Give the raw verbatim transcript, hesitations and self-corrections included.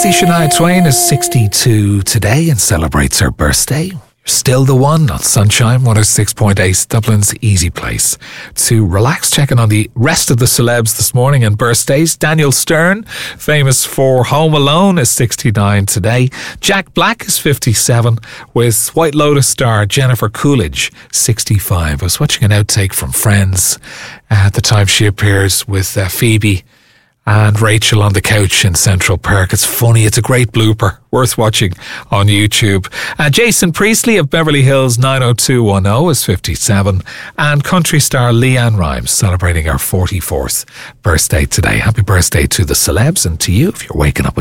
Kirsty Shania Twain is sixty-two today and celebrates her birthday. Still the one on Sunshine one oh six point eight, Dublin's easy place to relax. Checking on the rest of the celebs this morning and birthdays. Daniel Stern, famous for Home Alone, is sixty-nine today. Jack Black is fifty-seven, with White Lotus star Jennifer Coolidge, sixty-five. I was watching an outtake from Friends at the time she appears with uh, Phoebe and Rachel on the couch in Central Park. It's funny. It's a great blooper. Worth watching on YouTube. Uh, Jason Priestley of Beverly Hills nine oh two one oh is fifty-seven. And country star Leanne Rimes celebrating her forty-fourth birthday today. Happy birthday to the celebs and to you if you're waking up with